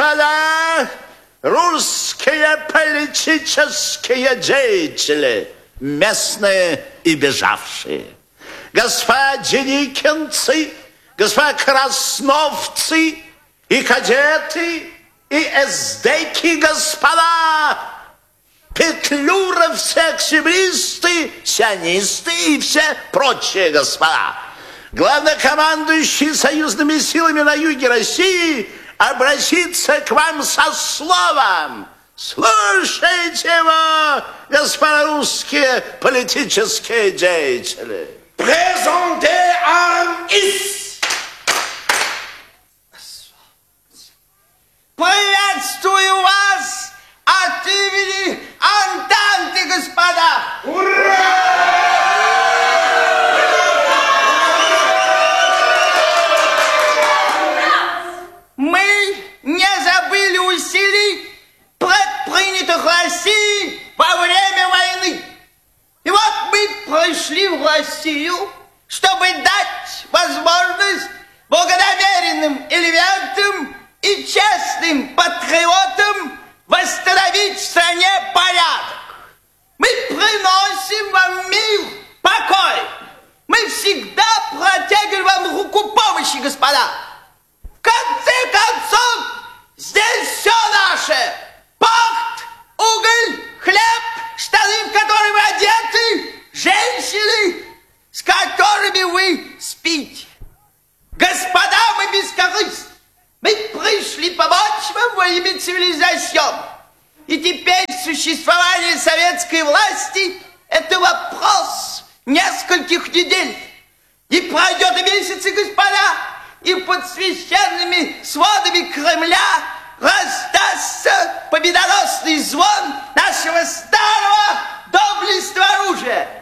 Господа, русские политические деятели, местные и бежавшие, господа деникинцы, господа красновцы и кадеты, и эсдеки, господа, петлюровцы, октябристы, сионисты и все прочие господа. Главнокомандующий союзными силами на юге России обратится к вам со словом. Слушайте его, господа русские политические деятели. Présentez armes. Приветствую вас от имени Антанты, господа! Ура! Мы не забыли усилий, предпринятых Россией во время войны. И вот мы пришли в Россию, чтобы дать возможность благонамеренным элементам и честным патриотам восстановить в стране порядок. Мы приносим вам мир, покой. Мы всегда протягиваем вам руку помощи, господа. В конце концов, здесь все наше. Порт, уголь, хлеб, штаны, в которые вы одеты, женщины, с которыми вы спите. Господа, мы бескорыстны. Мы пришли помочь вам во имя цивилизации. И теперь существование советской власти – это вопрос нескольких недель. И пройдет и месяцы, господа, и под священными сводами Кремля раздастся победоносный звон нашего старого доблестного оружия.